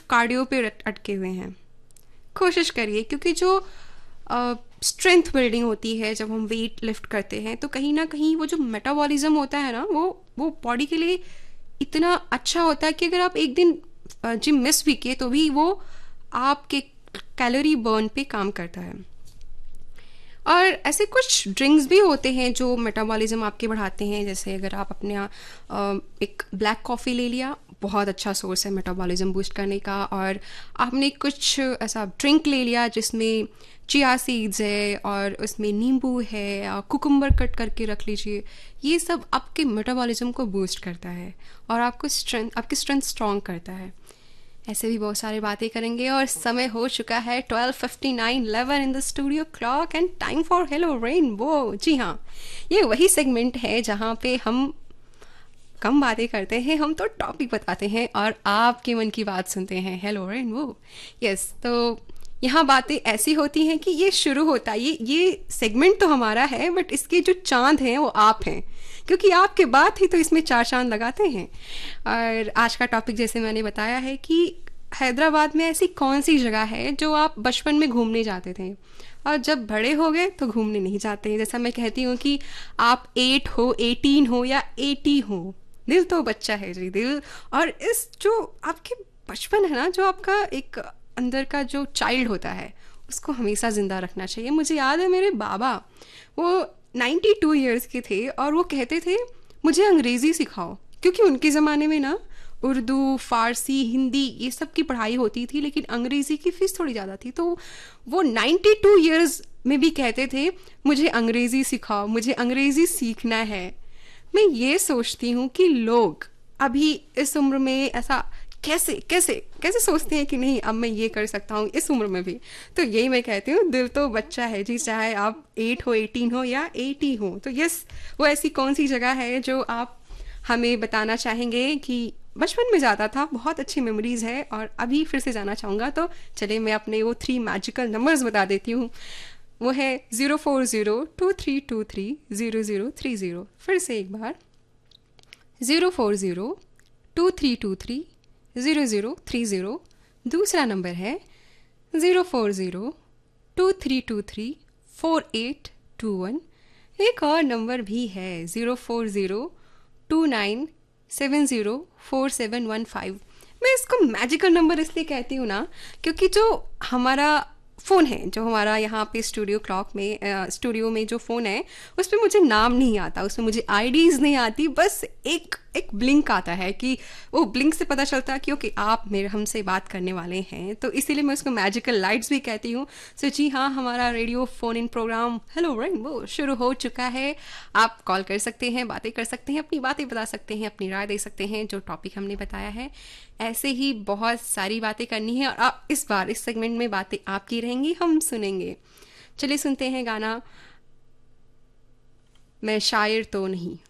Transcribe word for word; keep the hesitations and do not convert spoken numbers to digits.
Cardio पे अट- अटके हुए हैं। कोशिश करिए, क्योंकि जो स्ट्रेंथ बिल्डिंग होती है जब हम वेट लिफ्ट करते हैं, तो कहीं ना कहीं वो जो मेटाबॉलिज्म होता है ना, वो वो बॉडी के लिए इतना अच्छा होता है कि अगर आप एक दिन जिम मिस भी किए तो भी वो आपके कैलोरी बर्न पे काम करता है। और ऐसे कुछ ड्रिंक्स भी होते हैं जो मेटाबॉलिज्म आपके बढ़ाते हैं, जैसे अगर आप अपने अ, एक ब्लैक कॉफ़ी ले लिया, बहुत अच्छा सोर्स है मेटाबॉलिज्म बूस्ट करने का। और आपने कुछ ऐसा ड्रिंक ले लिया जिसमें चिया सीड्स है और उसमें नींबू है और कुकुम्बर कट करके रख लीजिए, ये सब आपके मेटाबॉलिज्म को बूस्ट करता है और आपको स्ट्रेंथ आपकी स्ट्रेंथ स्ट्रॉन्ग करता है। ऐसे भी बहुत सारी बातें करेंगे और समय हो चुका है twelve fifty nine eleven in the studio clock and time for hello rainbow. जी हाँ, ये वही सेगमेंट है जहाँ पे हम कम बातें करते हैं, हम तो टॉपिक बताते हैं और आपके मन की बात सुनते हैं। Hello rainbow. यस, तो यहाँ बातें ऐसी होती हैं कि ये शुरू होता है, ये ये सेगमेंट तो हमारा है, बट इसके जो चांद हैं वो आप हैं, क्योंकि आपके बाद ही तो इसमें चार चांद लगाते हैं। और आज का टॉपिक जैसे मैंने बताया है कि हैदराबाद में ऐसी कौन सी जगह है जो आप बचपन में घूमने जाते थे और जब बड़े हो गए तो घूमने नहीं जाते हैं। जैसा मैं कहती हूँ कि आप एट हो, एटीन हो या एटी हो, दिल तो बच्चा है जी, दिल। और इस जो आपके बचपन है ना, जो आपका एक अंदर का जो चाइल्ड होता है, उसको हमेशा ज़िंदा रखना चाहिए। मुझे याद है मेरे बाबा, वो नाइन्टी टू ईयर्स के थे और वो कहते थे मुझे अंग्रेज़ी सिखाओ, क्योंकि उनके ज़माने में ना उर्दू, फ़ारसी, हिंदी ये सब की पढ़ाई होती थी, लेकिन अंग्रेज़ी की फ़ीस थोड़ी ज़्यादा थी। तो वो नाइन्टी टू ईयर्स में भी कहते थे मुझे अंग्रेज़ी सिखाओ, मुझे अंग्रेज़ी सीखना है। मैं ये सोचती हूँ कि लोग अभी इस उम्र में ऐसा कैसे कैसे कैसे सोचते हैं कि नहीं, अब मैं ये कर सकता हूँ इस उम्र में भी। तो यही मैं कहती हूँ, दिल तो बच्चा है जी, चाहे आप एट हो, एटीन हो या एटी हो। तो यस, वो ऐसी कौन सी जगह है जो आप हमें बताना चाहेंगे कि बचपन में जाता था, बहुत अच्छी मेमोरीज है और अभी फिर से जाना चाहूँगा। तो चलिए मैं अपने वो थ्री मैजिकल नंबर्स बता देती हूँ। वो है zero four zero two three to three zero zero three zero. फिर से एक बार, zero four zero two three to three zero zero three zero. दूसरा नंबर है zero four zero two three to three four eight to one. एक और number भी है zero four zero two nine seven zero four seven one five. मैं इसको magical number इसलिए कहती हूँ ना, क्योंकि जो हमारा फ़ोन है, जो हमारा यहाँ पे स्टूडियो क्लॉक में अ, स्टूडियो में जो फ़ोन है, उस पर मुझे नाम नहीं आता, उसमें मुझे आईडीज़ नहीं आती, बस एक एक ब्लिंक आता है कि वो ब्लिंक से पता चलता है कि ओके आप मेरे हमसे बात करने वाले हैं। तो इसीलिए मैं उसको मैजिकल लाइट्स भी कहती हूँ। सो जी हाँ, हमारा रेडियो फ़ोन इन प्रोग्राम हेलो रेनबो शुरू हो चुका है। आप कॉल कर सकते हैं, बातें कर सकते हैं, अपनी बातें बता सकते हैं, अपनी राय दे सकते हैं जो टॉपिक हमने बताया है। ऐसे ही बहुत सारी बातें करनी है और आप इस बार इस सेगमेंट में बातें आपकी रहेंगी, हम सुनेंगे। चलिए सुनते हैं गाना मैं शायर तो नहीं।